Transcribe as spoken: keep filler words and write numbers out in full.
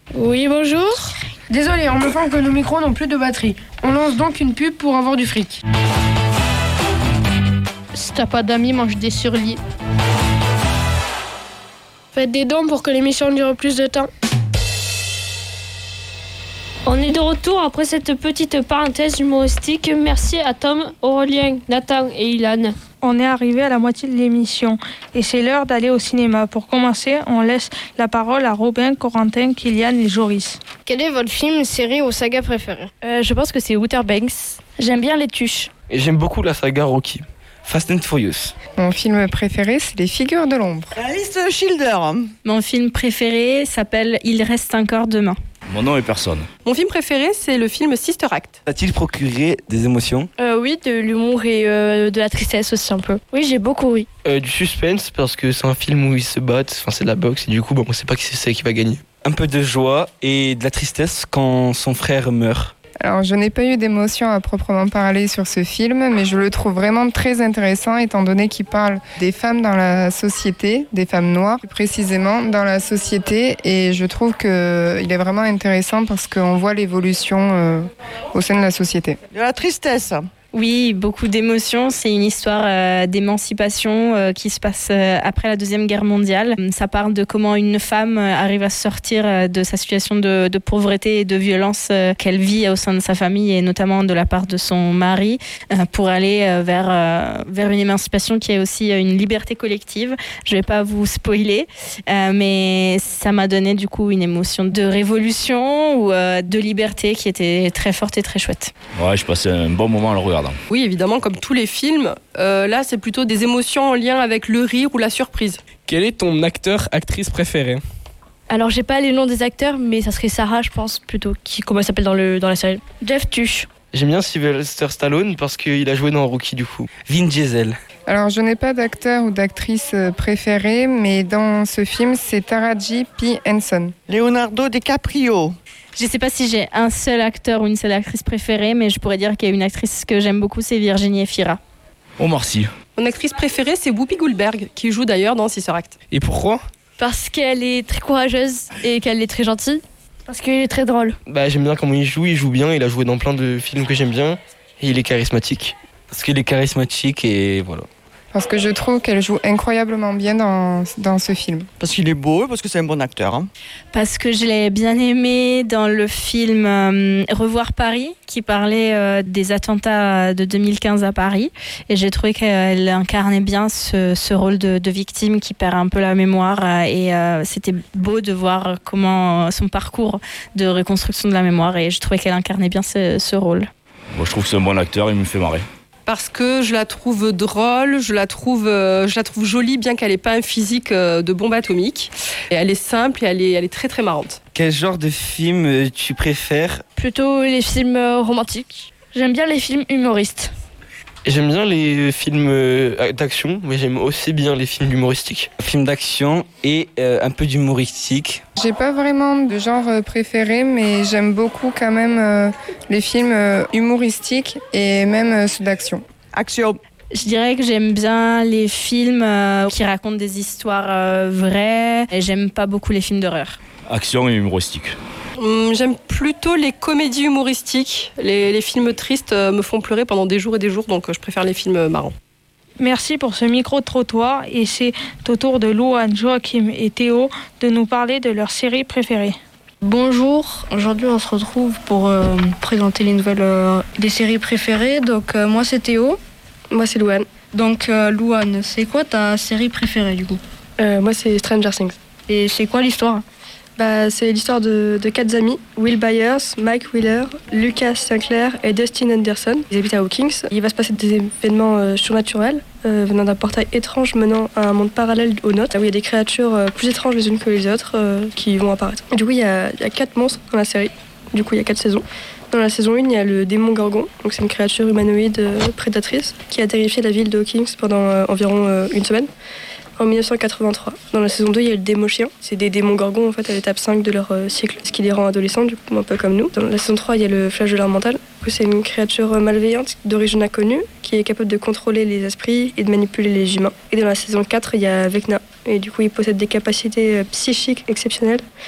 Oui, bonjour. Désolé, on m'informe que nos micros n'ont plus de batterie. On lance donc une pub pour avoir du fric. Si t'as pas d'amis, mange des surlits. Faites des dons pour que l'émission dure plus de temps. On est de retour après cette petite parenthèse humoristique. Merci à Tom, Aurélien, Nathan et Ilan. On est arrivé à la moitié de l'émission et c'est l'heure d'aller au cinéma. Pour commencer, on laisse la parole à Robin, Corentin, Kylian et Joris. Quel est votre film, série ou saga préférée ? euh, Je pense que c'est Outer Banks. J'aime bien les tuches. Et j'aime beaucoup la saga Rocky. Fast and Furious. Mon film préféré, c'est Les Figures de l'ombre. Alice Schilder. Mon film préféré s'appelle Il reste encore demain. Mon nom est personne. Mon film préféré, c'est le film Sister Act. A-t-il procuré des émotions ? euh, Oui, de l'humour et euh, de la tristesse aussi un peu. Oui, j'ai beaucoup ri. Euh, du suspense, parce que c'est un film où ils se battent, enfin c'est de la boxe, et du coup, bon, on sait pas qui c'est qui va gagner. Un peu de joie et de la tristesse quand son frère meurt. Alors, je n'ai pas eu d'émotion à proprement parler sur ce film, mais je le trouve vraiment très intéressant étant donné qu'il parle des femmes dans la société, des femmes noires plus précisément dans la société, et je trouve qu'il est vraiment intéressant parce qu'on voit l'évolution euh, au sein de la société. De la tristesse. Oui, beaucoup d'émotions. C'est une histoire euh, d'émancipation euh, qui se passe euh, après la Deuxième Guerre mondiale. Ça parle de comment une femme euh, arrive à sortir euh, de sa situation de, de pauvreté et de violence euh, qu'elle vit au sein de sa famille et notamment de la part de son mari euh, pour aller euh, vers, euh, vers une émancipation qui est aussi euh, une liberté collective. Je ne vais pas vous spoiler, euh, mais ça m'a donné du coup une émotion de révolution ou euh, de liberté qui était très forte et très chouette. Ouais, je passais un bon moment à le regarder. Oui, évidemment, comme tous les films, euh, là, c'est plutôt des émotions en lien avec le rire ou la surprise. Quel est ton acteur, actrice préféré ? Alors, j'ai pas les noms des acteurs, mais ça serait Sarah, je pense, plutôt, qui, comment elle s'appelle dans, le, dans la série. Jeff Tuch. J'aime bien Sylvester Stallone parce qu'il a joué dans Rocky du coup. Vin Diesel. Alors, je n'ai pas d'acteur ou d'actrice préférée, mais dans ce film, c'est Taraji P. Henson. Leonardo DiCaprio. Je sais pas si j'ai un seul acteur ou une seule actrice préférée, mais je pourrais dire qu'il y a une actrice que j'aime beaucoup, c'est Virginie Efira. Omar Sy. Mon actrice préférée, c'est Whoopi Goldberg, qui joue d'ailleurs dans Sister Act. Et pourquoi ? Parce qu'elle est très courageuse et qu'elle est très gentille. Parce qu'elle est très drôle. Bah j'aime bien comment il joue, il joue bien, il a joué dans plein de films que j'aime bien, et il est charismatique. Parce qu'il est charismatique et voilà. Parce que je trouve qu'elle joue incroyablement bien dans, dans ce film. Parce qu'il est beau et parce que c'est un bon acteur. Hein. Parce que je l'ai bien aimé dans le film euh, Revoir Paris, qui parlait euh, des attentats de deux mille quinze à Paris. Et j'ai trouvé qu'elle incarnait bien ce, ce rôle de, de victime qui perd un peu la mémoire. Euh, et euh, c'était beau de voir comment son parcours de reconstruction de la mémoire. Et je trouvais qu'elle incarnait bien ce, ce rôle. Moi, je trouve que c'est un bon acteur, il me fait marrer. Parce que je la trouve drôle, je la trouve, euh, je la trouve jolie, bien qu'elle n'ait pas un physique euh, de bombe atomique. Et elle est simple et elle est, elle est très très marrante. Quel genre de film tu préfères ? Plutôt les films euh, romantiques. J'aime bien les films humoristes. J'aime bien les films euh, d'action, mais j'aime aussi bien les films humoristiques. Film d'action et euh, un peu d'humoristique. J'ai pas vraiment de genre préféré, mais j'aime beaucoup quand même euh, les films euh, humoristiques et même euh, ceux d'action. Action. Je dirais que j'aime bien les films euh, qui racontent des histoires euh, vraies. Et j'aime pas beaucoup les films d'horreur. Action et humoristique. Hum, j'aime plutôt les comédies humoristiques. Les, les films tristes euh, me font pleurer pendant des jours et des jours, donc euh, je préfère les films marrants. Merci pour ce micro-trottoir et c'est au tour de Louane, Joachim et Théo de nous parler de leur série préférée. Bonjour, aujourd'hui on se retrouve pour euh, présenter les nouvelles euh, des séries préférées. Donc euh, moi c'est Théo. Moi c'est Louane. Donc euh, Louane, c'est quoi ta série préférée du coup ? Euh, moi c'est Stranger Things. Et c'est quoi l'histoire ? Bah, c'est l'histoire de, de quatre amis, Will Byers, Mike Wheeler, Lucas Sinclair et Dustin Anderson. Ils habitent à Hawkins. Il va se passer des événements euh, surnaturels euh, venant d'un portail étrange menant à un monde parallèle au nôtre, où il y a des créatures euh, plus étranges les unes que les autres euh, qui vont apparaître. Et du coup, il y, a, il y a quatre monstres dans la série. Du coup, il y a quatre saisons. Dans la saison un, il y a le démon Gorgon, donc c'est une créature humanoïde euh, prédatrice qui a terrifié la ville de Hawkins pendant euh, environ euh, une semaine. En dix-neuf cent quatre-vingt-trois. Dans la saison deux, il y a le démon chien. C'est des démons gorgons en fait à l'étape cinq de leur euh, cycle, ce qui les rend adolescents, du coup un peu comme nous. Dans la saison trois, il y a le flagelleur mental. Du coup, c'est une créature malveillante d'origine inconnue qui est capable de contrôler les esprits et de manipuler les humains. Et dans la saison quatre, il y a Vecna. Et du coup, il possède des capacités psychiques exceptionnelles